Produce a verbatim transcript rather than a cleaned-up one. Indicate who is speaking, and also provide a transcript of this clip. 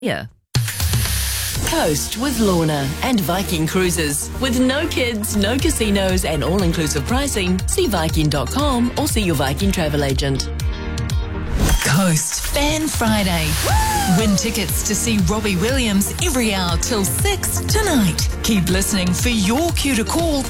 Speaker 1: Yeah. Coast with Lorna and Viking Cruises. With no kids, no casinos and all-inclusive pricing, see Viking dot com or see your Viking travel agent.
Speaker 2: Coast Fan Friday. Win tickets to see Robbie Williams every hour till six tonight. Keep listening for your cue to call